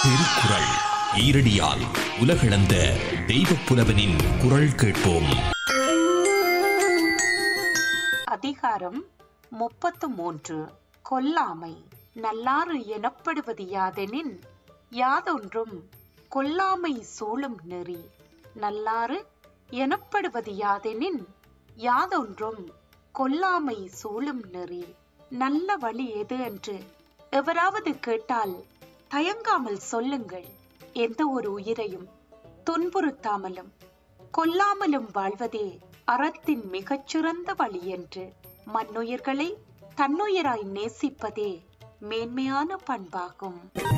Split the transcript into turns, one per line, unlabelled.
திருக்குறள் ஈரடியால் உலகளந்த தெய்வப் புலவனின் குரல் கேட்போம்.
அதிகாரம் 33. கொல்லாமை. நல்லாறு எனப்படுவது யாதெனின் யாதொன்றும் கொல்லாமை சூழும் நெறி. நல்லாறு எனப்படுவது யாதெனின் யாதொன்றும் கொல்லாமை சூழும் நெறி. நல்ல வழி எது என்று எவராவது கேட்டால் தயங்காமல் சொல்லுங்கள். எந்த ஒரு உயிரையும் துன்புறுத்தாமலும் கொல்லாமலும் வாழ்வதே அறத்தின் மிகச்சிறந்த வழி என்று. மண்ணுயிர்களை தன்னுயிராய் நேசிப்பதே மேன்மையான பண்பாகும்.